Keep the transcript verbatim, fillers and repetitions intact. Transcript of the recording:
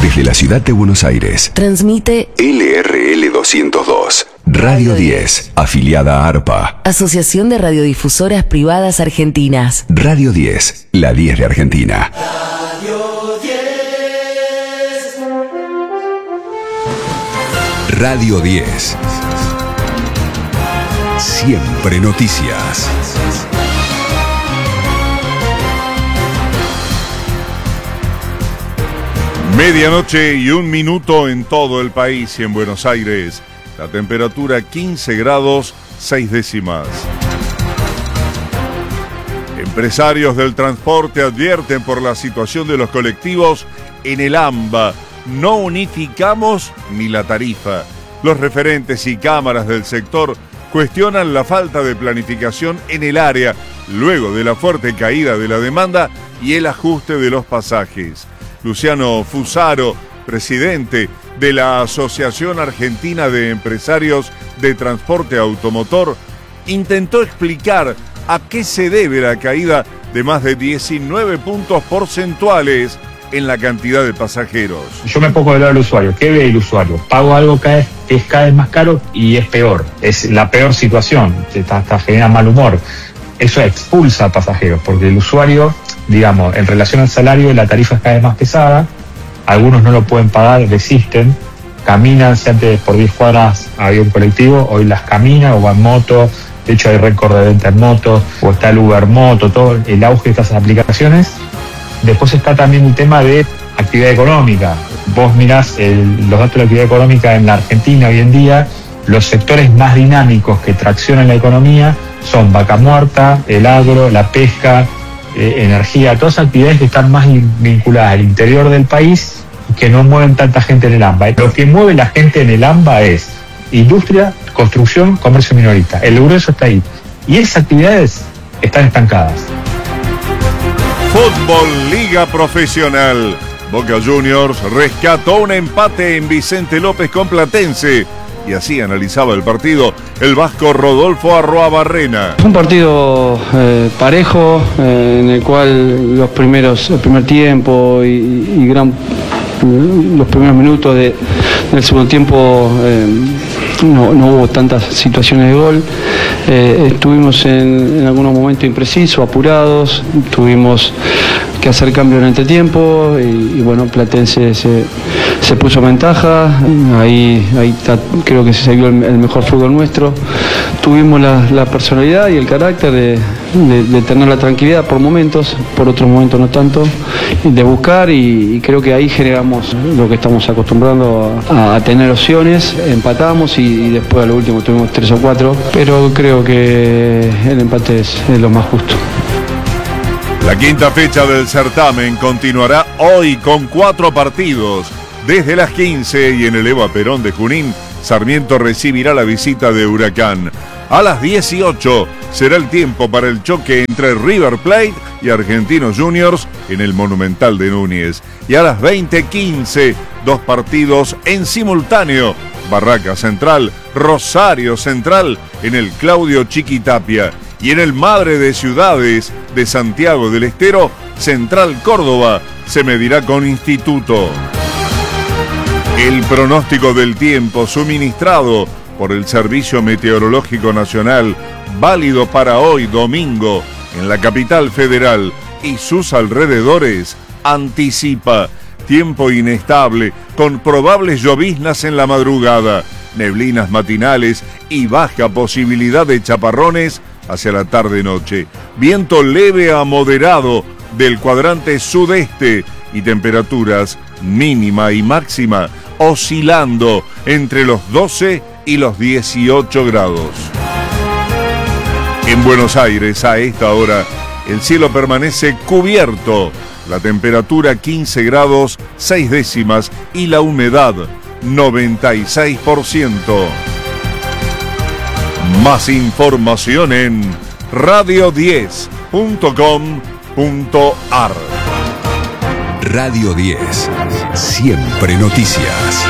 Desde la ciudad de Buenos Aires, transmite L R L doscientos dos, Radio diez, afiliada a ARPA. Asociación de Radiodifusoras Privadas Argentinas. Radio diez, la diez de Argentina. Radio diez. Radio diez. Siempre noticias. Medianoche y un minuto en todo el país y en Buenos Aires. La temperatura quince grados, seis décimas. Empresarios del transporte advierten por la situación de los colectivos en el AMBA. No unificamos ni la tarifa. Los referentes y cámaras del sector cuestionan la falta de planificación en el área, luego de la fuerte caída de la demanda y el ajuste de los pasajes. Luciano Fusaro, presidente de la Asociación Argentina de Empresarios de Transporte Automotor, intentó explicar a qué se debe la caída de más de diecinueve puntos porcentuales en la cantidad de pasajeros. Yo me pongo del lado del usuario. ¿Qué ve el usuario? Pago algo que es, que es cada vez más caro y es peor. Es la peor situación. Hasta, hasta genera mal humor. Eso expulsa a pasajeros, porque el usuario, digamos, en relación al salario, la tarifa es cada vez más pesada. Algunos no lo pueden pagar, resisten. Caminan, si antes por diez cuadras había un colectivo, hoy las camina o va en moto. De hecho hay récord de venta en moto, o está el Uber Moto, todo el auge de estas aplicaciones. Después está también el tema de actividad económica. Vos mirás el, los datos de la actividad económica en la Argentina hoy en día, los sectores más dinámicos que traccionan la economía son vaca muerta, el agro, la pesca, eh, energía, todas actividades que están más vinculadas al interior del país y que no mueven tanta gente en el AMBA. Lo que mueve la gente en el AMBA es industria, construcción, comercio minorista. El grueso está ahí. Y esas actividades están estancadas. Fútbol Liga Profesional. Boca Juniors rescató un empate en Vicente López con Platense. Y así analizaba el partido el vasco Rodolfo Arruabarrena. Un partido eh, parejo, eh, en el cual los primeros, el primer tiempo y, y gran, los primeros minutos de, del segundo tiempo eh, no, no hubo tantas situaciones de gol. Eh, estuvimos en, en algunos momentos imprecisos, apurados, tuvimos que hacer cambios en el entretiempo y, y bueno, Platense se, se puso en ventaja, ahí, ahí está, creo que se vio el, el mejor fútbol nuestro. Tuvimos la, la personalidad y el carácter de, de, de tener la tranquilidad por momentos, por otros momentos no tanto, de buscar y, y creo que ahí generamos lo que estamos acostumbrando a, a tener opciones, empatamos y, y después a lo último tuvimos tres o cuatro, pero creo que el empate es, es lo más justo. La quinta fecha del certamen continuará hoy con cuatro partidos. Desde las quince y en el Eva Perón de Junín, Sarmiento recibirá la visita de Huracán. A las dieciocho será el tiempo para el choque entre River Plate y Argentinos Juniors en el Monumental de Núñez. Y a las veinte quince, dos partidos en simultáneo. Barraca Central, Rosario Central en el Claudio Chiquitapia. Y en el Madre de Ciudades de Santiago del Estero, Central Córdoba se medirá con Instituto. El pronóstico del tiempo suministrado por el Servicio Meteorológico Nacional, válido para hoy domingo en la capital federal y sus alrededores, anticipa tiempo inestable con probables lloviznas en la madrugada, neblinas matinales y baja posibilidad de chaparrones hacia la tarde-noche. Viento leve a moderado del cuadrante sudeste y temperaturas mínima y máxima oscilando entre los doce y los dieciocho grados. En Buenos Aires, a esta hora, el cielo permanece cubierto, la temperatura quince grados, seis décimas y la humedad noventa y seis por ciento. Más información en radio diez punto com punto ar. Radio diez. Siempre noticias.